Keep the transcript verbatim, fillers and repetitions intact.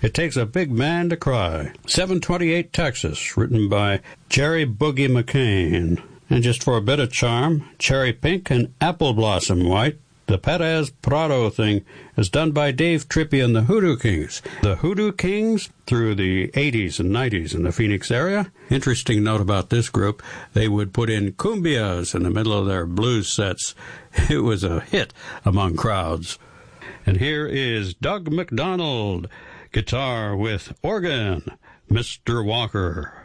It Takes a Big Man to Cry. seven twenty-eight Texas, written by Jerry Boogie McCain. And just for a bit of charm, Cherry Pink and Apple Blossom White. The Perez Prado thing is done by Dave Trippie and the Hoodoo Kings. The Hoodoo Kings through the eighties and nineties in the Phoenix area. Interesting note about this group, they would put in cumbias in the middle of their blues sets. It was a hit among crowds. And here is Doug McDonald, guitar with organ, Mister Walker.